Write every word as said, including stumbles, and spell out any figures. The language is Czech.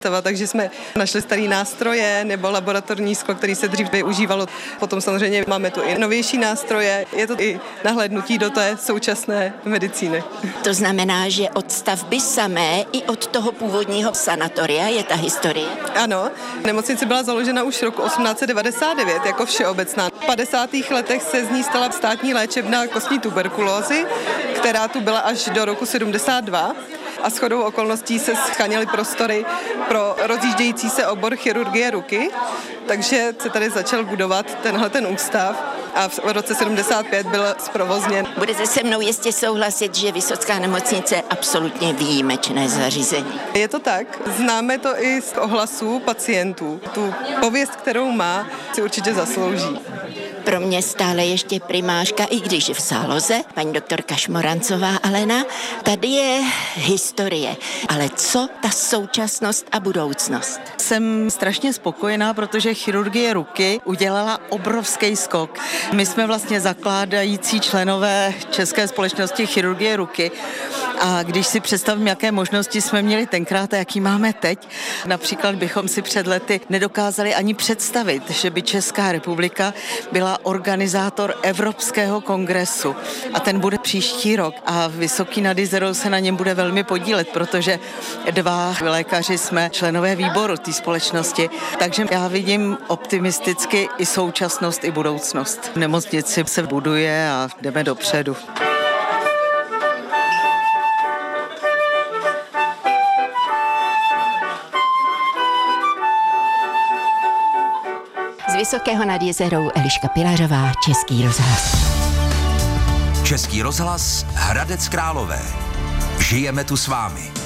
Takže jsme našli staré nástroje nebo laboratorní sklo, který se dřív využívalo. Potom samozřejmě máme tu i novější nástroje. Je to i nahlédnutí do té současné medicíny. To znamená, že od stavby samé i od toho původního sanatoria je ta historie? Ano, nemocnice byla založena už roku osmnáct set devadesát devět jako všeobecná. V padesátých letech se z ní stala státní léčebna kostní tuberkulózy, která tu byla až do roku sedmdesát dva. A shodou okolností se scháněly prostory pro rozjíždějící se obor chirurgie ruky, takže se tady začal budovat tenhle ten ústav a v roce sedmdesát pět byl zprovozněn. Budete se mnou jistě souhlasit, že Vysotská nemocnice je absolutně výjimečné zařízení. Je to tak. Známe to i z ohlasů pacientů. Tu pověst, kterou má, si určitě zaslouží. Pro mě stále ještě primářka, i když v záloze, paní doktorka Šmorancová Alena. Tady je historie, ale co ta současnost a budoucnost? Jsem strašně spokojená, protože chirurgie ruky udělala obrovský skok. My jsme vlastně zakládající členové České společnosti chirurgie ruky a když si představím, jaké možnosti jsme měli tenkrát a jaký máme teď, například bychom si před lety nedokázali ani představit, že by Česká republika byla organizátor Evropského kongresu a ten bude příští rok a Vysoký nad Jizerou se na něm bude velmi podílet, protože dva lékaři jsme členové výboru té společnosti, takže já vidím optimisticky i současnost, i budoucnost. V nemocnici se buduje a jdeme dopředu. Z Vysokého nad Jizerou Eliška Pilařová, Český rozhlas. Český rozhlas Hradec Králové. Žijeme tu s vámi.